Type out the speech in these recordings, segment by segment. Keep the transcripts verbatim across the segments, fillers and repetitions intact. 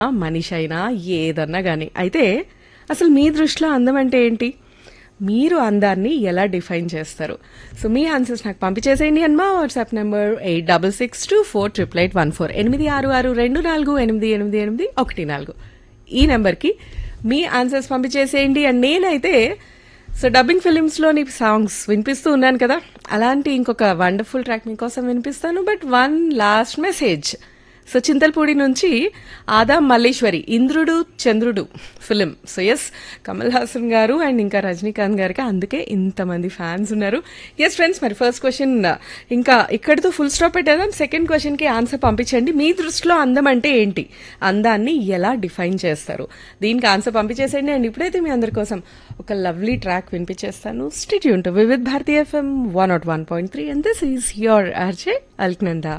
మనిషి అయినా ఏదన్నా గాని. అయితే అసలు మీ దృష్టిలో అందం అంటే ఏంటి? మీరు అందాన్ని ఎలా డిఫైన్ చేస్తారు? సో మీ ఆన్సర్స్ నాకు పంపించేసేయండి అమ్మా. WhatsApp number eight double six two four triple eight one four ఎనిమిది ఆరు ఆరు రెండు నాలుగు ఎనిమిది ఎనిమిది ఎనిమిది ఒకటి నాలుగు ఈ నెంబర్కి మీ ఆన్సర్స్ పంపించేసేయండి. అండ్ నేనైతే సో డబ్బింగ్ ఫిలిమ్స్లోని సాంగ్స్ వినిపిస్తూ ఉన్నాను కదా, అలాంటి ఇంకొక వండర్ఫుల్ ట్రాక్ మీకోసం వినిపిస్తాను. But one last message. So Chintalapudi నుంచి ఆదాం మల్లేశ్వరి ఇంద్రుడు చంద్రుడు film. So yes, Kamal Haasan గారు అండ్ ఇంకా రజనీకాంత్ గారికి అందుకే ఇంతమంది ఫ్యాన్స్ ఉన్నారు. ఎస్ ఫ్రెండ్స్, మరి ఫస్ట్ క్వశ్చన్ ఇంకా ఇక్కడితో ఫుల్ స్టాప్ పెట్టేద్దాం. సెకండ్ క్వశ్చన్కి ఆన్సర్ పంపించండి. మీ దృష్టిలో అందం అంటే ఏంటి? అందాన్ని ఎలా డిఫైన్ చేస్తారు? దీనికి ఆన్సర్ పంపించేసేయండి. అండ్ ఇప్పుడైతే మీ అందరి కోసం ఒక lovely track వినిపించేస్తాను. State Yoon to Vividh Bharati FM one not one point three and this is your RJ Alaknanda.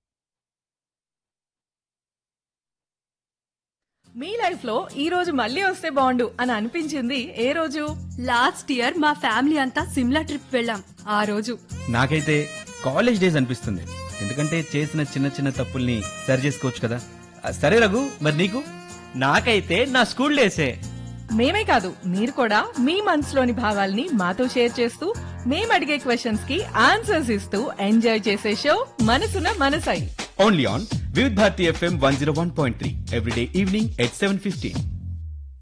Me life లో ఈ రోజు మళ్ళీ వస్తే బాగుండు అని అనిపించింది ఏ రోజు? లాస్ట్ ఇయర్ మా ఫ్యామిలీ అంతా సిమ్లా ట్రిప్ వెళ్ళాం. ఆ రోజు నాకైతే కాలేజ్ డేస్ అనిపిస్తుంది. ఎందుకంటే చేసిన చిన్న చిన్న తప్పుల్ని సరి చేసుకోవచ్చు కదా. ఆ, సరే రఘు, మరి నీకు? నాకైతే నా స్కూల్ డేసే. మేమే కాదు, మీరు కూడా మీ మనసులోని భావాల్ని మాతో షేర్ చేస్తూ మేము అడిగే క్వశ్చన్స్ కి ఆన్సర్స్ ఇస్తూ ఎంజాయ్ చేసే షో మనసున మనసై. Only on Vividh Bharati FM one zero one point three everyday evening at seven fifteen.